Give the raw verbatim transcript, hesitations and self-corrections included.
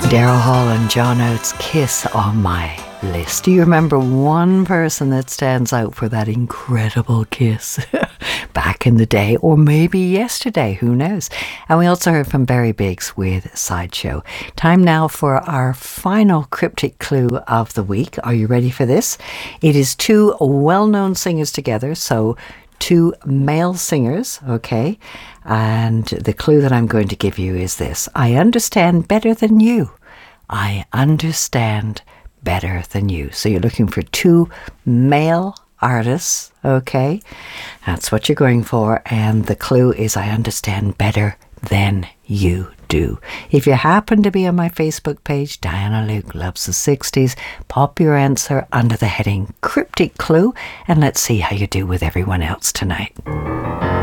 Daryl Hall and John Oates' Kiss on my list. Do you remember one person that stands out for that incredible kiss back in the day, or maybe yesterday, who knows? And we also heard from Barry Biggs with Sideshow. Time now for our final cryptic clue of the week. Are you ready for this? It is two well-known singers together, so two male singers, okay? And the clue that I'm going to give you is this: I understand better than you. I understand better than you. So you're looking for two male artists, okay? That's what you're going for. And the clue is I understand better than you do. If you happen to be on my Facebook page, Diana Luke Loves the sixties, pop your answer under the heading Cryptic Clue, and let's see how you do with everyone else tonight.